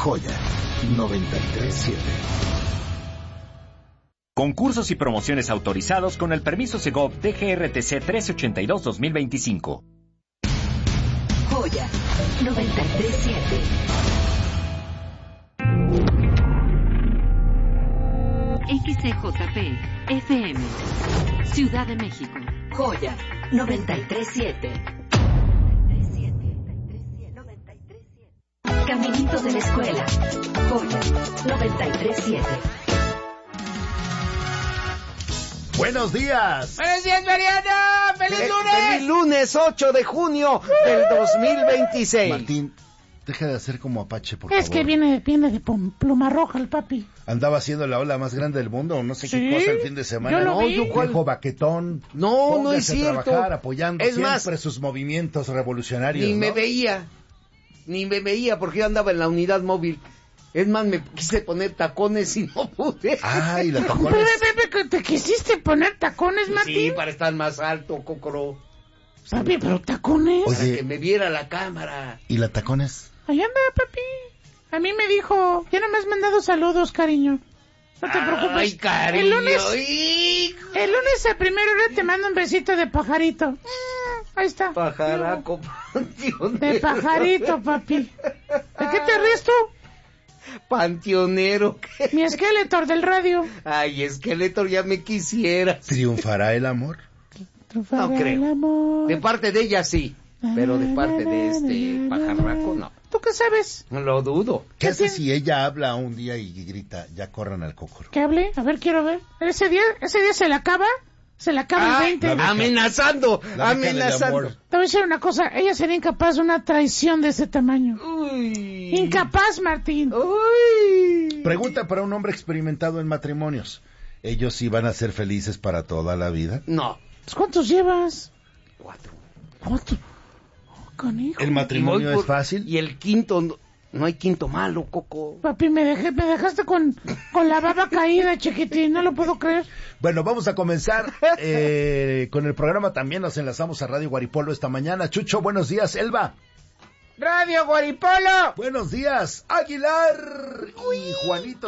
Joya 93.7. Concursos y promociones autorizados con el permiso Segov DGRTC 1382-2025. Joya 93.7. XCJP FM Ciudad de México. Joya 93.7. Caminito de la escuela. Joya 93.7. Buenos días. ¡Buenos días, Mariana! ¡Feliz lunes! ¡Feliz lunes 8 de junio del 2026! Martín, deja de hacer como Apache, por favor. Es que viene de pluma roja el papi. Andaba haciendo la ola más grande del mundo, o no sé qué cosa el fin de semana. Yo lo vi. Viejo baquetón. No, no es Póngase a cierto. trabajar apoyando Es siempre más, sus movimientos revolucionarios. Ni me ¿no? veía porque yo andaba en la unidad móvil. Es más, me quise poner tacones y no pude. Ay, la tacones. Bebé, ¿te quisiste poner tacones, Martín? Sí, para estar más alto, Cocoro. Papi, pero tacones. Oye. Para que me viera la cámara. ¿Y la tacones? Ahí anda, papi. A mí me dijo, ya nomás me han dado saludos, cariño. No te preocupes. Ay, cariño. El lunes hijo. a primera hora te mando un besito de pajarito. Ahí está. Pajaraco, panteonero. De pajarito, papi. ¿De qué te ríes tú? Panteonero. Mi Skeletor del radio. Ay, Skeletor, ya me quisiera. ¿Triunfará el amor? No creo. De parte de ella sí, pero de parte de este pajarraco no. ¿Tú qué sabes? Lo dudo. ¿Qué hace si ella habla un día y grita, ya corran al Cocoro? ¿Qué hable? A ver, quiero ver. ¿Ese día se le acaba? Se le acaba el 20. Amenazando. Te voy a decir una cosa, ella sería incapaz de una traición de ese tamaño. Uy. Incapaz, Martín. Uy. Pregunta para un hombre experimentado en matrimonios. ¿Ellos sí van a ser felices para toda la vida? No. ¿Cuántos llevas? 4. ¿Cuántos? Oh, canijo. ¿El matrimonio es fácil? Y el quinto, no hay quinto malo, Coco. Papi, me dejaste con la baba caída, chiquitín, no lo puedo creer. Bueno, vamos a comenzar con el programa. También nos enlazamos a Radio Guaripolo esta mañana. Chucho, buenos días. Elba. Radio Guaripolo. Buenos días, Aguilar. Y Juanito.